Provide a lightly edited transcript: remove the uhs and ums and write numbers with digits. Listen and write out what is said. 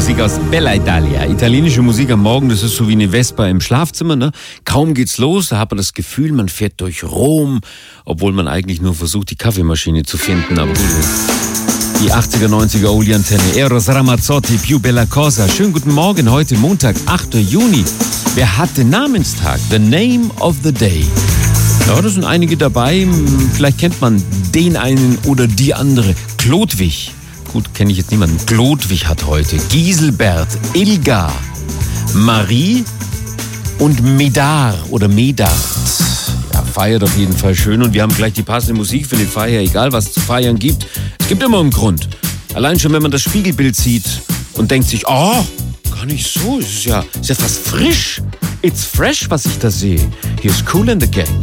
Musik aus Bella Italia. Italienische Musik am Morgen, das ist so wie eine Vespa im Schlafzimmer, ne? Kaum geht's los, da hat man das Gefühl, man fährt durch Rom, obwohl man eigentlich nur versucht, die Kaffeemaschine zu finden. Aber gut, die 80er, 90er Oli-Antenne. Eros Ramazzotti, Più Bella Cosa. Schönen guten Morgen, heute Montag, 8. Juni. Wer hat den Namenstag? The Name of the Day. Ja, da sind einige dabei. Vielleicht kennt man den einen oder die andere. Chlodwig. Gut, kenne ich jetzt niemanden. Chlodwig hat heute. Giselbert, Ilga, Marie und Medar oder Medard. Ja, feiert auf jeden Fall schön. Und wir haben gleich die passende Musik für die Feier. Egal, was es zu feiern gibt. Es gibt immer einen Grund. Allein schon, wenn man das Spiegelbild sieht und denkt sich, oh, gar nicht so. Es ist ja fast frisch. It's fresh, was ich da sehe. Hier ist Kool and the Gang.